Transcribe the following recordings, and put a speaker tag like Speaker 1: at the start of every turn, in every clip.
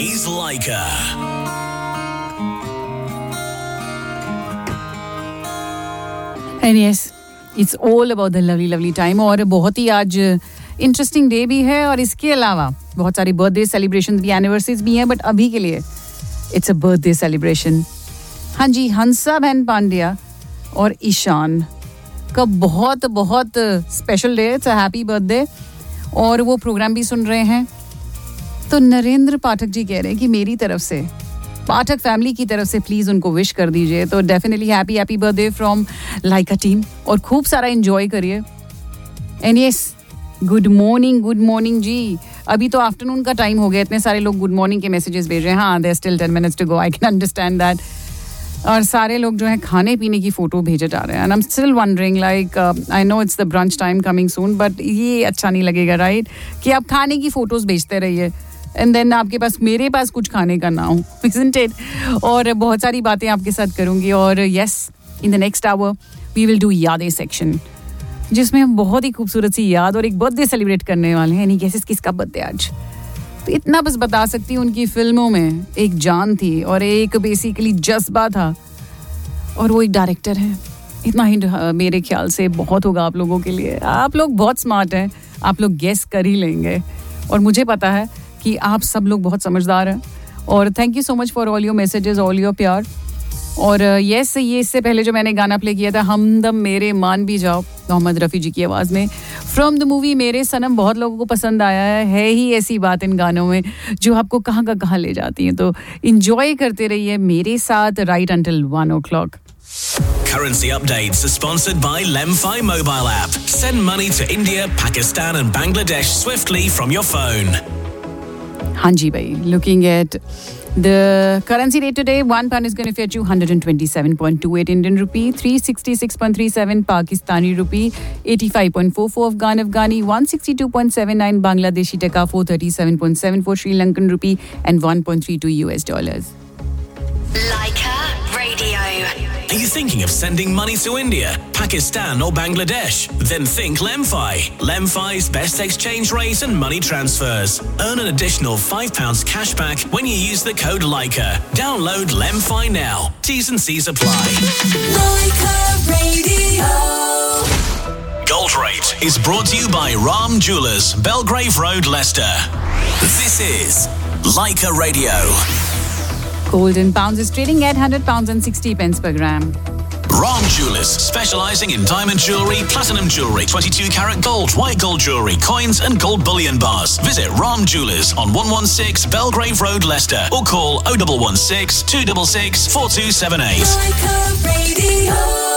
Speaker 1: is Laika.
Speaker 2: And yes, it's all about the lovely, lovely time. और बहुत ही आज interesting day भी है और इसके अलावा बहुत सारी बर्थडे सेलिब्रेशंस भी, एनिवर्सरीज भी हैं, बट अभी के लिए इट्स अ बर्थडे सेलिब्रेशन. हाँ जी, हंसा बहन पांड्या और ईशान का बहुत बहुत special day. It's a happy birthday. और वो प्रोग्राम भी सुन रहे हैं. तो नरेंद्र पाठक जी कह रहे हैं कि मेरी तरफ से, पाठक फैमिली की तरफ से प्लीज उनको विश कर दीजिए. तो definitely happy happy birthday from Lyca team और खूब सारा एंजॉय करिए. एंड यस, गुड मॉर्निंग जी. अभी तो आफ्टरनून का टाइम हो गया, इतने सारे लोग गुड मॉर्निंग के मैसेजेस भेज रहे हैं. हाँ, there still 10 minutes to go, I can understand that. और सारे लोग जो है खाने पीने की फोटो भेजे जा रहे हैं. And I am still wondering, like I know it's the brunch time coming soon, but ये अच्छा नहीं लगेगा, राइट, कि आप खाने की फोटोज भेजते रहिए एंड देन आपके पास, मेरे पास कुछ खाने का ना हो, isn't it? और बहुत सारी बातें आपके साथ करूंगी. और yes, in the next our we will do यादें सेक्शन, जिसमें हम बहुत ही खूबसूरत सी याद और एक बर्थडे सेलिब्रेट करने वाले हैं. नहीं कैसे किसका बर्थडे आज, तो इतना बस बता सकती हूँ, उनकी फिल्मों में एक जान थी और एक बेसिकली जज्बा था, और वो एक डायरेक्टर है. इतना ही मेरे ख्याल से बहुत होगा आप लोगों के लिए. आप लोग बहुत स्मार्ट हैं, आप लोग गेस कर ही लेंगे, और मुझे पता है कि आप सब लोग बहुत समझदार हैं. और thank you so much for all your messages, all your प्यार. और यस, ये इससे पहले जो मैंने गाना प्ले किया था, हमदम मेरे मान भी जाओ, मोहम्मद रफ़ी जी की आवाज़ में, फ्रॉम द मूवी मेरे सनम, बहुत लोगों को पसंद आया है ही ऐसी बात इन गानों में जो आपको कहाँ का कहाँ ले जाती हैं. तो इंजॉय करते रहिए मेरे साथ right until 1 o'clock.
Speaker 1: Currency updates are sponsored by Lemfi mobile app. Send money to India, Pakistan and Bangladesh swiftly from your phone.
Speaker 2: हाँ जी भाई, looking at the currency rate today, £1 is going to fetch you 127.28 Indian rupee, 366.37 Pakistani rupee, 85.44 Afghani, 162.79 Bangladeshi taka, 437.74 Sri Lankan rupee and $1.32 US.
Speaker 3: Laika Radio.
Speaker 1: Are you thinking of sending money to India, Pakistan or Bangladesh? Then think Lemfi. Lemfi's best exchange rate and money transfers. Earn an additional £5 cash back when you use the code Laika. Download Lemfi now. T's and C's apply.
Speaker 3: Laika Radio.
Speaker 1: Gold Rate is brought to you by Ram Jewellers, Belgrave Road, Leicester. This is Laika Radio.
Speaker 2: Gold in pounds is trading at £100 and 60 pence per gram.
Speaker 1: Ram Jewellers, specialising in diamond jewellery, platinum jewellery, 22 karat gold, white gold jewellery, coins and gold bullion bars. Visit Ram Jewellers on 116 Belgrave Road, Leicester, or call 0116 266 4278.
Speaker 3: Laika Radio.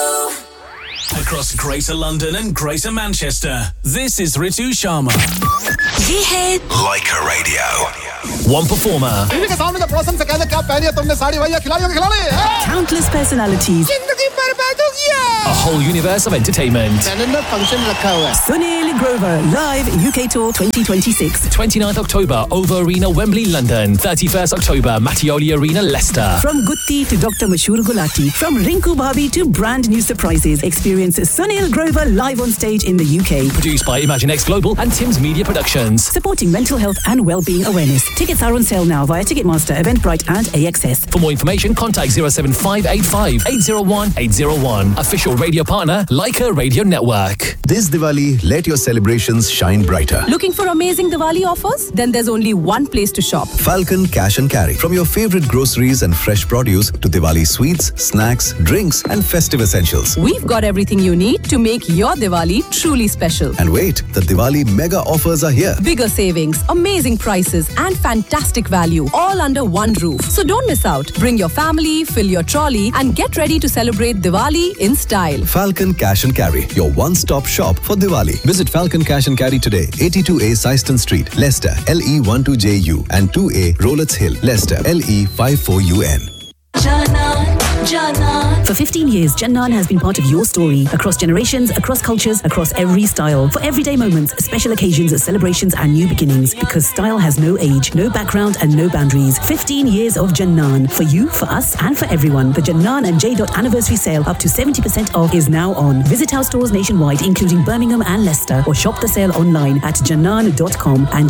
Speaker 1: Across Greater London and Greater Manchester, this is Ritu Sharma.
Speaker 3: ये है
Speaker 1: Laika Radio. One performer.
Speaker 4: TV के सामने तो प्रसन्न से कहते क्या पहनी है तुमने साड़ी, भैया खिलाड़ियों के खिलाड़ी.
Speaker 5: Countless personalities.
Speaker 4: जिंदगी बर्बाद हो गया.
Speaker 6: A whole universe of entertainment.
Speaker 4: मैंने ना फंक्शन रखा हुआ है.
Speaker 5: Sunil Grover, live UK Tour 2026.
Speaker 6: 29th October, OVO Arena, Wembley, London. 31st October, Mattioli Arena, Leicester.
Speaker 5: From Gutti to Dr. Mashur Gulati, from Rinku Bhabi to brand new surprises. Experience Sunil Grover live on stage in the UK.
Speaker 6: Produced by ImagineX Global and Tim's Media Productions.
Speaker 5: Supporting mental health and well-being awareness. Tickets are on sale now via Ticketmaster, Eventbrite and AXS.
Speaker 6: For more information, contact 07585 801 801. Official radio partner, Laika Radio Network.
Speaker 7: This Diwali, let your celebrations shine brighter.
Speaker 5: Looking for amazing Diwali offers? Then there's only one place to shop.
Speaker 7: Falcon Cash and Carry. From your favorite groceries and fresh produce to Diwali sweets, snacks, drinks and festive essentials.
Speaker 5: We've got everything you need to make your Diwali truly special.
Speaker 7: And wait, the Diwali mega offers are here.
Speaker 5: Bigger savings, amazing prices and fantastic value all under one roof. So don't miss out. Bring your family, fill your trolley and get ready to celebrate Diwali in style.
Speaker 7: Falcon Cash and Carry, your one-stop shop for Diwali. Visit Falcon Cash and Carry today. 82A Syston Street, Leicester, LE12JU and 2A Rowletts Hill, Leicester, LE54UN.
Speaker 3: Janan.
Speaker 8: For 15 years, Jannan has been part of your story. Across generations, across cultures, across every style. For everyday moments, special occasions, celebrations and new beginnings. Because style has no age, no background and no boundaries. 15 years of Jannan. For you, for us and for everyone. The Jannan and J. anniversary sale up to 70% off is now on. Visit our stores nationwide including Birmingham and Leicester or shop the sale online at jannan.com and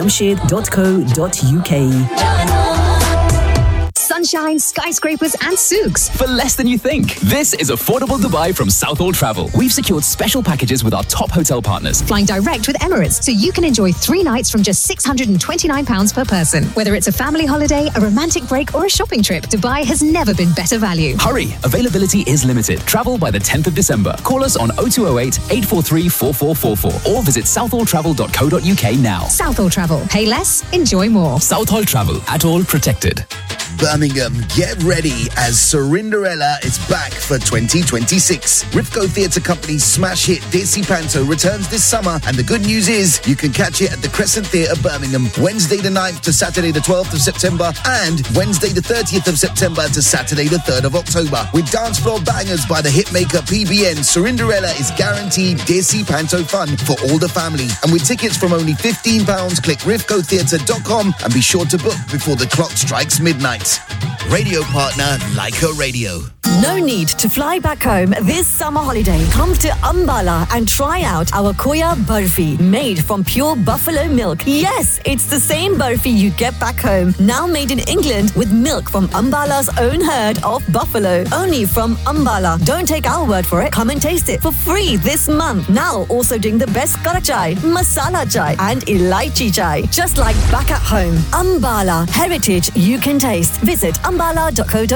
Speaker 8: junaidjamshed.co.uk.
Speaker 9: Sunshine, skyscrapers and souks.
Speaker 10: For less than you think. This is Affordable Dubai from Southall Travel. We've secured special packages with our top hotel partners.
Speaker 9: Flying direct with Emirates, so you can enjoy 3 nights from just £629 per person. Whether it's a family holiday, a romantic break or a shopping trip, Dubai has never been better value.
Speaker 10: Hurry, availability is limited. Travel by the 10th of December. Call us on 0208 843 4444 or visit southalltravel.co.uk now.
Speaker 9: Southall Travel. Pay less, enjoy more.
Speaker 10: Southall Travel, at all protected.
Speaker 11: Birmingham, get ready as Cinderella is back for 2026. Rifco Theatre Company's smash hit Desi Panto returns this summer, and the good news is you can catch it at the Crescent Theatre, Birmingham, Wednesday the 9th to Saturday the 12th of September, and Wednesday the 30th of September to Saturday the 3rd of October. With dance floor bangers by the hitmaker PBN, Cinderella is guaranteed Desi Panto fun for all the family. And with tickets from only £15, click rifcotheatre.com and be sure to book before the clock strikes midnight. Radio partner Leica Radio.
Speaker 12: No need to fly back home this summer holiday. Come to Ambala and try out our Koya Burfi, made from pure buffalo milk. Yes, it's the same burfi you get back home, now made in England with milk from Ambala's own herd of buffalo. Only from Ambala. Don't take our word for it. Come and taste it for free this month. Now also doing the best kara chai, masala chai and elaichi chai. Just like back at home. Ambala, heritage you can taste. Visit ambala.co.uk.